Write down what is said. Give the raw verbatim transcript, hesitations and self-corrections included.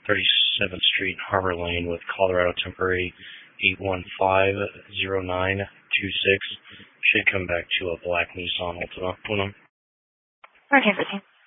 thirty-seventh Street, Harbor Lane, with Colorado temporary eight one five zero nine two six. Should come back to a black Nissan Altima. Okay, fifteen.